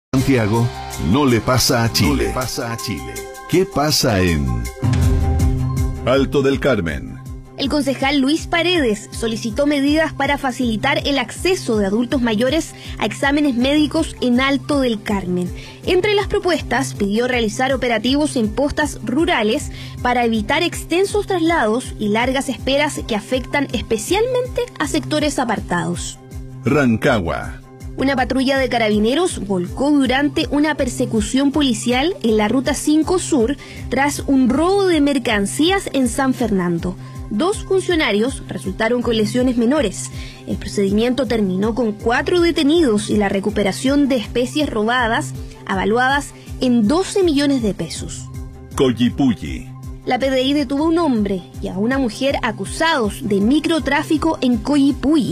Santiago no le pasa a Chile. ¿Qué pasa en Alto del Carmen? El concejal Luis Paredes solicitó medidas para facilitar el acceso de adultos mayores a exámenes médicos en Alto del Carmen. Entre las propuestas, pidió realizar operativos en postas rurales para evitar extensos traslados y largas esperas que afectan especialmente a sectores apartados. Rancagua. Una patrulla de carabineros volcó durante una persecución policial en la Ruta 5 Sur tras un robo de mercancías en San Fernando. 2 funcionarios resultaron con lesiones menores. El procedimiento terminó con 4 detenidos y la recuperación de especies robadas, avaluadas en 12 millones de pesos. Collipulli. La PDI detuvo a un hombre y a una mujer acusados de microtráfico en Collipulli.